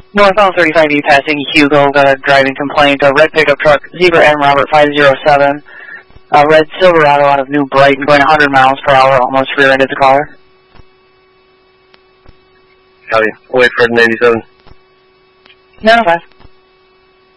Northbound 35E passing Hugo, got a driving complaint. A red pickup truck, Zebra M Robert 507. Red Silverado out of New Brighton, going 100 miles per hour, almost rear-ended the caller. Copy. I'll wait for 97. 905.